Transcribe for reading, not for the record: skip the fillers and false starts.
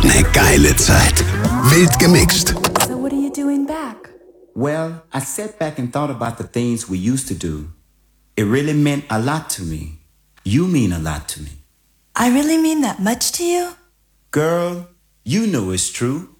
Ne geile Zeit. Wild gemixt. So what are you doing back? Well, I sat back and thought about the things we used to do. It really meant a lot to me. You mean a lot to me. I really mean that much to you? Girl, you know it's true.